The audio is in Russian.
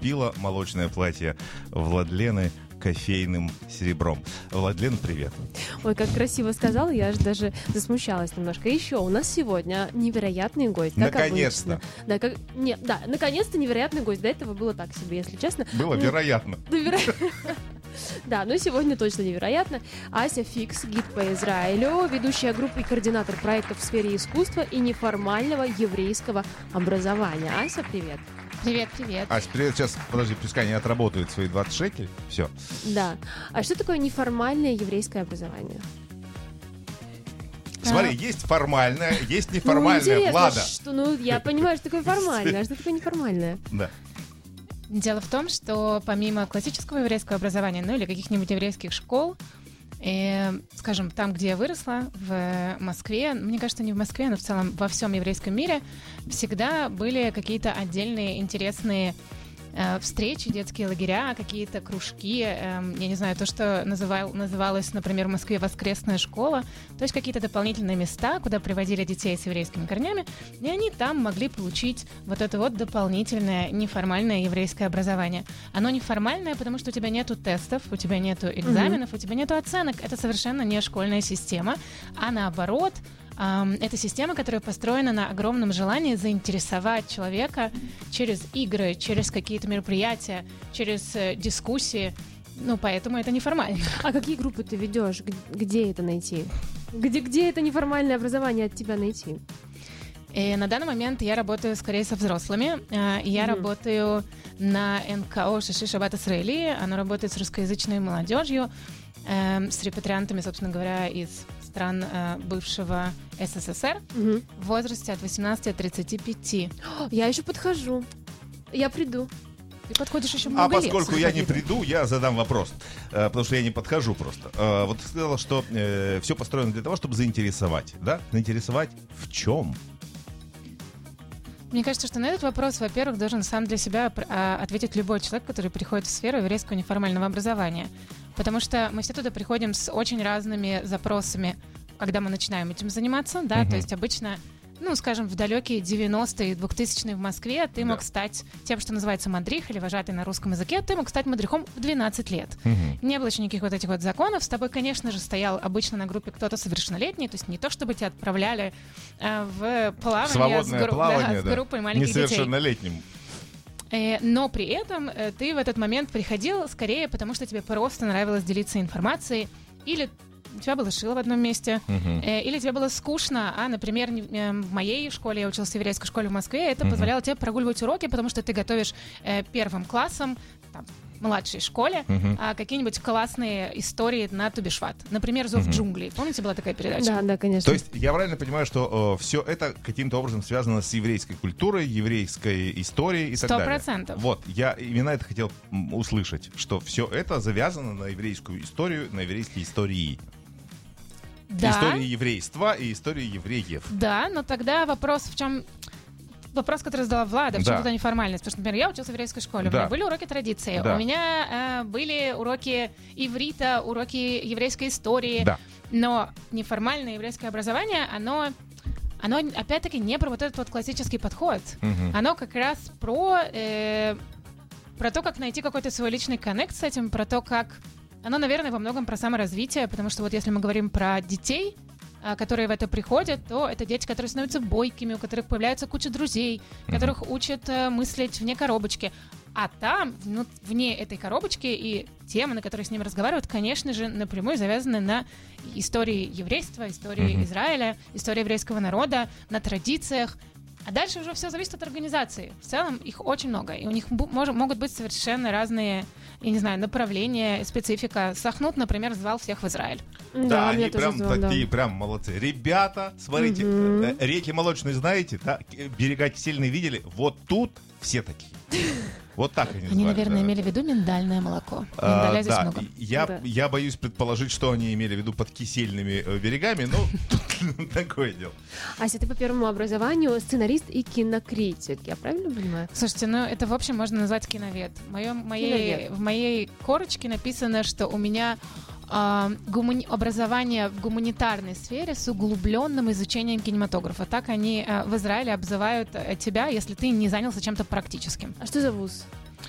облепила молочное платье Владлены кофейным серебром. Владлен, привет. Ой, как красиво сказала, я аж даже засмущалась немножко. Еще у нас сегодня невероятный гость, как Наконец-то. обычно. Наконец-то невероятный гость. До этого было так себе, если честно. Было вероятно. Да, но сегодня точно невероятно. Ася Фикс, гид по Израилю, ведущая группы и координатор проектов в сфере искусства и неформального еврейского образования. Ася, привет. Привет, привет. Ась, привет. Сейчас, подожди, пускай они отработают свои 20 шекелей. Все. Да. А что такое неформальное еврейское образование? Смотри, есть формальное, есть неформальное. Влада. Я понимаю, что такое формальное, а что такое неформальное? Да. Дело в том, что помимо классического еврейского образования, или каких-нибудь еврейских школ, скажем, там, где я выросла, в Москве, мне кажется, не в Москве, но в целом во всем еврейском мире, всегда были какие-то отдельные интересные встречи, детские лагеря, какие-то кружки, я не знаю, то, что называлось, например, в Москве воскресная школа, то есть какие-то дополнительные места, куда приводили детей с еврейскими корнями, и они там могли получить вот это вот дополнительное неформальное еврейское образование. Оно неформальное, потому что у тебя нету тестов, у тебя нету экзаменов, у тебя нету оценок. Это совершенно не школьная система, а наоборот, это система, которая построена на огромном желании заинтересовать человека через игры, через какие-то мероприятия, через дискуссии. Поэтому это неформально. А какие группы ты ведешь? Где это найти? Где это неформальное образование от тебя найти? И на данный момент я работаю скорее со взрослыми. Я работаю на НКО «Шиши Шаббат Исраили». Оно работает с русскоязычной молодежью, с репатриантами, собственно говоря, из стран бывшего СССР в возрасте от 18 до 35. Я еще подхожу. Я приду. Ты подходишь еще много лет. А поскольку я не приду, я задам вопрос, потому что я не подхожу просто. Вот ты сказала, что все построено для того, чтобы заинтересовать, да? Заинтересовать в чем? Мне кажется, что на этот вопрос, во-первых, должен сам для себя ответить любой человек, который приходит в сферу еврейского неформального образования. Потому что мы все туда приходим с очень разными запросами, когда мы начинаем этим заниматься, да, то есть обычно, скажем, в далекие 90-е, 2000-е в Москве ты мог стать тем, что называется мадрих или вожатый на русском языке, ты мог стать мадрихом в 12 лет. Не было еще никаких вот этих вот законов, с тобой, конечно же, стоял обычно на группе кто-то совершеннолетний, то есть не то, чтобы тебя отправляли в плавание с группой маленьких детей. Несовершеннолетним. Но при этом ты в этот момент приходил скорее, потому что тебе просто нравилось делиться информацией, или у тебя было шило в одном месте, или тебе было скучно, например, в моей школе, я училась в еврейской школе в Москве, это позволяло тебе прогуливать уроки, потому что ты готовишь первым классом, младшей школе, какие-нибудь классные истории на Тубишват. Например, «Зов джунглей». Помните, была такая передача? Да, конечно. То есть я правильно понимаю, что все это каким-то образом связано с еврейской культурой, еврейской историей и так далее? 100%. Вот, я именно это хотел услышать, что все это завязано на еврейскую историю, на еврейские истории. Да. Истории еврейства и истории евреев. Да, но тогда вопрос в чем... Вопрос, который задала Влада, в чем туда неформальность? Потому что, например, я училась в еврейской школе, у меня были уроки традиции, у меня были уроки иврита, уроки еврейской истории, но неформальное еврейское образование, оно опять-таки не про вот этот вот классический подход. Оно как раз про то, как найти какой-то свой личный коннект с этим, про то, как... Оно, наверное, во многом про саморазвитие, потому что вот если мы говорим про детей, которые в это приходят, то это дети, которые становятся бойкими, у которых появляется куча друзей, которых учат мыслить вне коробочки. А там, вне этой коробочки, и темы, на которые с ними разговаривают, конечно же, напрямую завязаны на истории еврейства, истории Израиля, истории еврейского народа, на традициях. А дальше уже все зависит от организации. В целом их очень много, и у них могут быть совершенно разные, я не знаю, направления, специфика. Сахнут, например, звал всех в Израиль. Да, они прям такие, прям молодцы. Ребята, смотрите, реки молочные знаете, да? Берега кисельные видели? Вот тут все такие. Вот так они Они, наверное, имели в виду миндальное молоко. Миндаля здесь много. Я боюсь предположить, что они имели в виду под кисельными берегами, но такое дело. Ася, ты по первому образованию сценарист и кинокритик, я правильно понимаю? Слушайте, это в общем можно назвать киновед. В моей корочке написано, что у меня образование в гуманитарной сфере с углубленным изучением кинематографа. Так они в Израиле обзывают тебя, если ты не занялся чем-то практическим. А что за вуз?